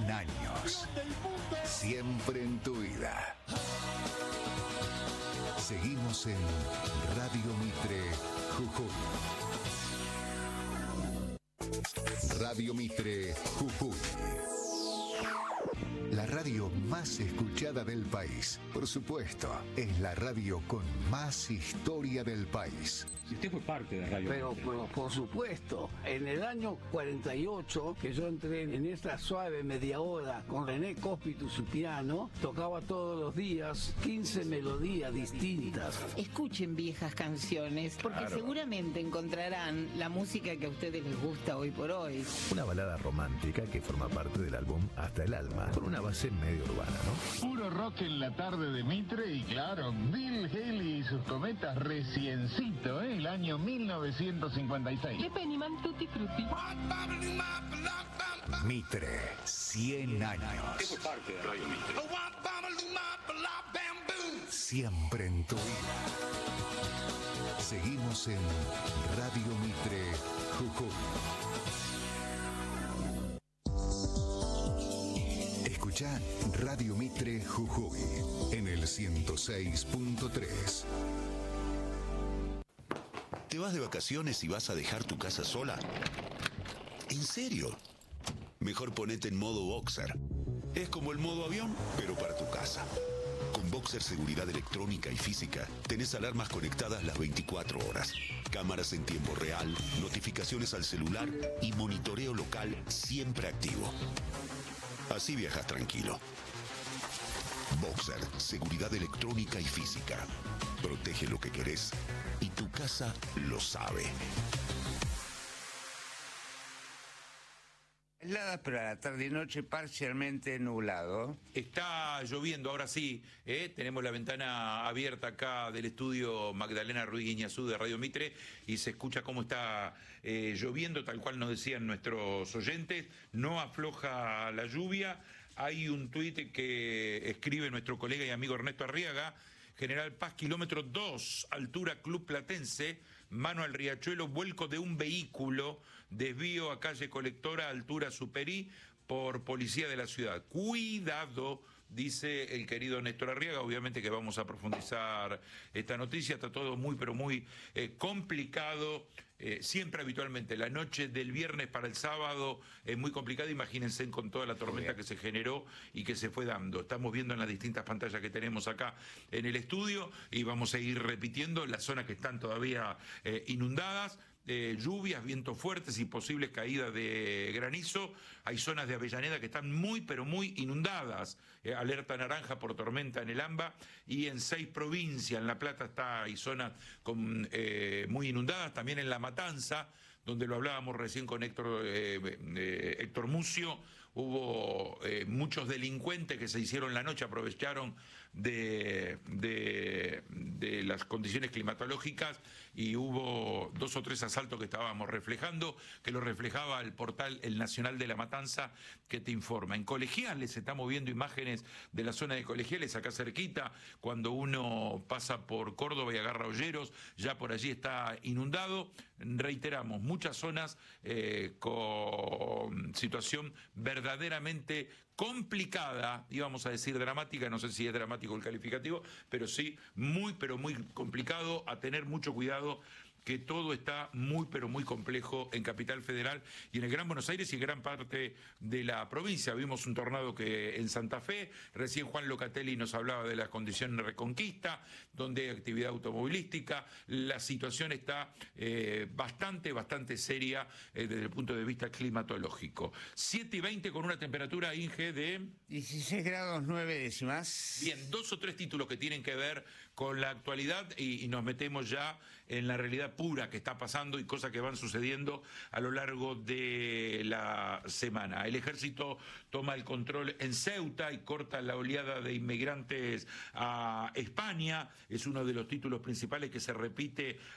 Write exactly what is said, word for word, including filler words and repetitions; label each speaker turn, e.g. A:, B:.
A: cien años. Siempre en tu vida. Seguimos en Radio Mitre Jujuy. Radio Mitre Jujuy. La radio más escuchada del país. Por supuesto, es la radio con más historia del país.
B: Y usted fue parte de Radio
C: Pero,
B: Mitre.
C: pero por supuesto, en el año cuarenta y ocho, que yo entré en esta suave media hora con René Cóspito su piano, tocaba todos los días quince melodías distintas.
D: Escuchen viejas canciones, porque
E: Claro.
D: seguramente encontrarán la música que a ustedes les gusta hoy por hoy.
E: Una balada romántica que forma parte del álbum Hasta el Alma, con una base medio urbana, ¿no?
F: Puro rock en la tarde de Mitre y claro, Bill Haley y sus cometas reciencito, ¿eh? El año mil novecientos cincuenta y seis.
G: Le Pennyman Tutti Frutti.
A: Mitre, cien años.
B: Usted fue parte de Radio Mitre.
A: Siempre en tu vida. Seguimos en Radio Mitre Jujuy. Escucha Radio Mitre Jujuy en el ciento seis punto tres.
H: ¿Te vas de vacaciones y vas a dejar tu casa sola? ¿En serio? Mejor ponete en modo Boxer. Es como el modo avión, pero para tu casa. Con Boxer Seguridad Electrónica y Física, tenés alarmas conectadas las veinticuatro horas, cámaras en tiempo real, notificaciones al celular y monitoreo local siempre activo. Así viajas tranquilo. Boxer Seguridad Electrónica y Física. Protege lo que querés y tu casa lo sabe.
I: Heladas, pero a la tarde y noche parcialmente nublado.
J: Está lloviendo, ahora sí, ¿eh? Tenemos la ventana abierta acá del estudio Magdalena Ruiz Guiñazú de Radio Mitre y se escucha cómo está eh, lloviendo, tal cual nos decían nuestros oyentes. No afloja la lluvia. Hay un tuit que escribe nuestro colega y amigo Ernesto Arriaga. General Paz, kilómetro dos, altura Club Platense, mano al riachuelo, vuelco de un vehículo, desvío a calle Colectora, altura Superí, por policía de la ciudad. Cuidado, dice el querido Néstor Arriaga. Obviamente que vamos a profundizar esta noticia, está todo muy pero muy eh, complicado. Eh, siempre habitualmente la noche del viernes para el sábado es muy complicada, imagínense con toda la tormenta que se generó y que se fue dando. Estamos viendo en las distintas pantallas que tenemos acá en el estudio y vamos a ir repitiendo las zonas que están todavía eh, inundadas. Eh, lluvias, vientos fuertes y posibles caídas de granizo. Hay zonas de Avellaneda que están muy, pero muy inundadas. Eh, alerta naranja por tormenta en el AMBA y en seis provincias. En La Plata está, hay zonas con, eh, muy inundadas, también en La Matanza, donde lo hablábamos recién con Héctor, eh, eh, Héctor Mucio. Hubo eh, muchos delincuentes que se hicieron la noche, aprovecharon de, de, de las condiciones climatológicas y hubo dos o tres asaltos que estábamos reflejando, que lo reflejaba el portal El Nacional de La Matanza, que te informa. En Colegiales estamos viendo imágenes de la zona de Colegiales, acá cerquita, cuando uno pasa por Córdoba y agarra Olleros, ya por allí está inundado. Reiteramos, muchas zonas eh, con situación verdadera verdaderamente complicada, íbamos a decir dramática, no sé si es dramático el calificativo, pero sí muy, pero muy complicado, a tener mucho cuidado, que todo está muy, pero muy complejo en Capital Federal y en el Gran Buenos Aires y en gran parte de la provincia. Vimos un tornado que en Santa Fe, recién Juan Locatelli nos hablaba de las condiciones de Reconquista, donde hay actividad automovilística. La situación está eh, bastante, bastante seria eh, desde el punto de vista climatológico. siete y veinte con una temperatura, Inge, de
I: dieciséis grados nueve décimas.
J: Bien, dos o tres títulos que tienen que ver con la actualidad y, y nos metemos ya en la realidad pura que está pasando y cosas que van sucediendo a lo largo de la semana. El ejército toma el control en Ceuta y corta la oleada de inmigrantes a España. Es uno de los títulos principales que se repite